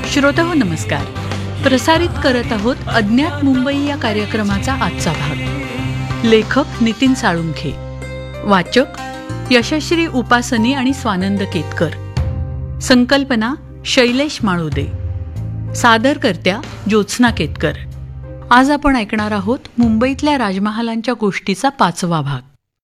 श्रोताहो नमस्कार. प्रसारित करत आहोत अज्ञात मुंबई या कार्यक्रमाचा आजचा भाग. लेखक नितीन साळुंखे, वाचक यशश्री उपासनी आणि स्वानंद केतकर, संकल्पना शैलेश माळुदे, सादरकर्त्या ज्योत्स्ना केतकर. आज आपण ऐकणार आहोत मुंबईतल्या राजमहालांच्या गोष्टीचा 5वा भाग.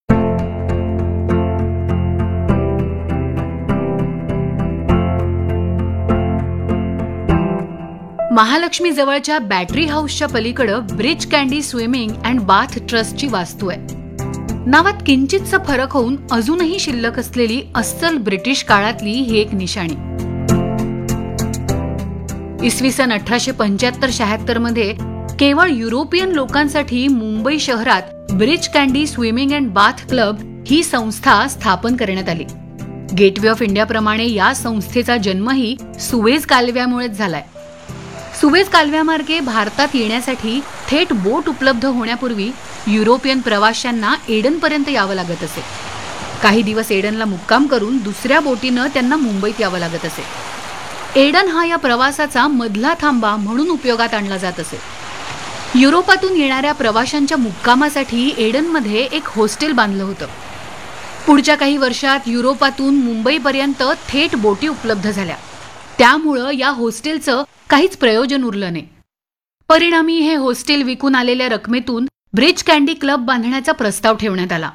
महालक्ष्मी जवळच्या बॅटरी हाऊसच्या पलीकडं bridge candy swimming and bath ट्रस्टची वास्तू आहे. नावात किंचितसा फरक होऊन अजूनही शिल्लक असलेली अस्सल ब्रिटिश काळातली ही एक निशाणी. इसवी सन 1875-76 मध्ये केवळ युरोपियन लोकांसाठी मुंबई शहरात bridge candy swimming and bath club ही संस्था स्थापन करण्यात आली. गेटवे ऑफ इंडियाप्रमाणे या संस्थेचा जन्मही सुएझ कालव्यामुळेच झालाय. सुएझ कालव्यामार्गे भारतात येण्यासाठी थेट बोट उपलब्ध होण्यापूर्वी युरोपियन प्रवाशांना एडनपर्यंत यावं लागत असे. काही दिवस एडनला मुक्काम करून दुसऱ्या बोटीनं त्यांना मुंबईत यावं लागत असे. एडन हा या प्रवासाचा मधला थांबा म्हणून उपयोगात आणला जात असे. युरोपातून येणाऱ्या प्रवाशांच्या मुक्कामासाठी एडनमध्ये एक हॉस्टेल बांधलं होतं. पुढच्या काही वर्षात युरोपातून मुंबईपर्यंत थेट बोटी उपलब्ध झाल्या. त्यामुळं या हॉस्टेलचं काहीच प्रयोजन उरलं नाही. परिणामी हे हॉस्टेल विकून आलेल्या रकमेतून ब्रिज कँडी क्लब बांधण्याचा प्रस्ताव ठेवण्यात आला.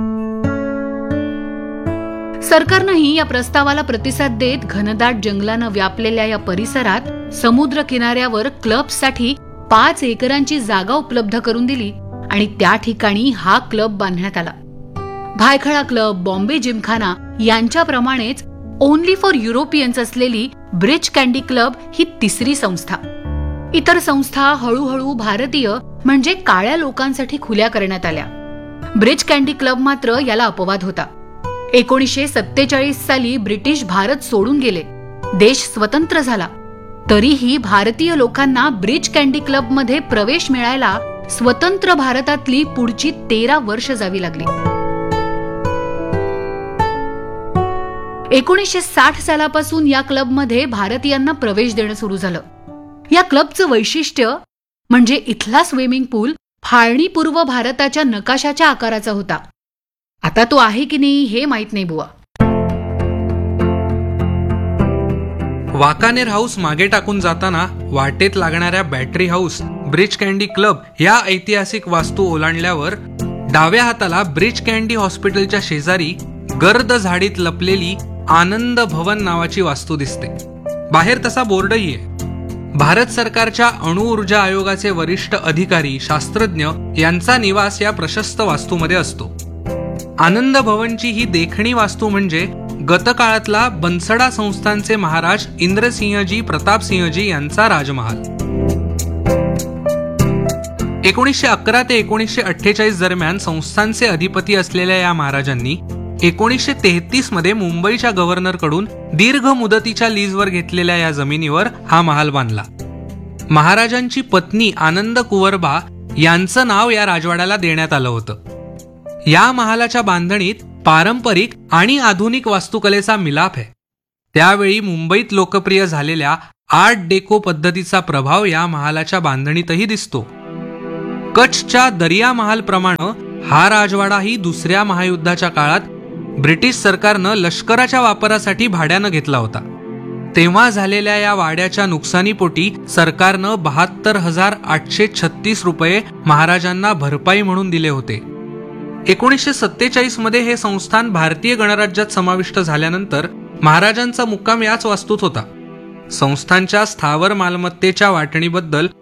सरकारनंही या प्रस्तावाला प्रतिसाद देत घनदाट जंगलानं व्यापलेल्या या परिसरात समुद्र किनाऱ्यावर क्लबसाठी 5 एकरांची जागा उपलब्ध करून दिली आणि त्या ठिकाणी हा क्लब बांधण्यात आला. Byculla club, Bombay Gymkhana यांच्याप्रमाणेच only for Europeans असलेली ब्रिज कँडी क्लब ही तिसरी संस्था. इतर संस्था हळूहळू भारतीय म्हणजे काळ्या लोकांसाठी खुल्या करण्यात आल्या. ब्रिज कँडी क्लब मात्र याला अपवाद होता. 1947 साली ब्रिटिश भारत सोडून गेले, देश स्वतंत्र झाला. तरीही भारतीय लोकांना ब्रिज कँडी क्लबमध्ये प्रवेश मिळायला स्वतंत्र भारतातली पुढची 13 वर्ष जावी लागली. 1960 सालापासून या क्लबमध्ये भारतीयांना प्रवेश देणं सुरू झालं. या क्लबचं वैशिष्ट्य म्हणजे इथला स्विमिंग पूल फाळणीपूर्व भारताच्या नकाशाच्या आकाराचा होता. आता तो आहे की नाही हे माहित नाही बुवा. वाकानेर हाऊस मागे टाकून जाताना वाटेत लागणाऱ्या battery house, bridge candy club या ऐतिहासिक वास्तू ओलांडल्यावर डाव्या हाताला ब्रिज कँडी हॉस्पिटलच्या शेजारी गर्द झाडीत लपलेली आनंद भवन नावाची वास्तू दिसते. बाहेर तसा बोर्डही आहे. भारत सरकारच्या अणुऊर्जा आयोगाचे वरिष्ठ अधिकारी, शास्त्रज्ञ यांचा निवास या प्रशस्त वास्तूमध्ये असतो. आनंद भवनची ही देखणी वास्तू म्हणजे गतकाळातला बनसडा संस्थानचे महाराज इंद्रसिंहजी प्रतापसिंहजी यांचा राजमहाल. 1911 ते 1948 दरम्यान संस्थानचे अधिपती असलेल्या या महाराजांनी 1933 मध्ये मुंबईच्या गव्हर्नरकडून दीर्घ मुदतीच्या लीजवर घेतलेल्या या जमिनीवर हा महाल बांधला. महाराजांची पत्नी आनंद कुंवरबा यांचं नाव या राजवाड्याला देण्यात आलं होतं. या महालाच्या बांधणीत पारंपरिक आणि आधुनिक वास्तुकलेचा मिलाप आहे. त्यावेळी मुंबईत लोकप्रिय झालेल्या आर्ट डेको पद्धतीचा प्रभाव या महालाच्या बांधणीतही दिसतो. कच्छच्या दरिया महाल प्रमाणे हा राजवाडाही दुसऱ्या महायुद्धाच्या काळात ब्रिटिश सरकारनं लष्कराच्या वापरासाठी भाड्यानं घेतला होता. तेव्हा झालेल्या या वाड्याच्या नुकसानीपोटी सरकारनं 72,836 रुपये महाराजांना भरपाई म्हणून दिले होते. 1947 मध्ये हे संस्थान भारतीय गणराज्यात समाविष्ट झाल्यानंतर महाराजांचा मुक्काम याच वास्तूत होता. संस्थानच्या स्थावर मालमत्तेच्या वाटणीबद्दल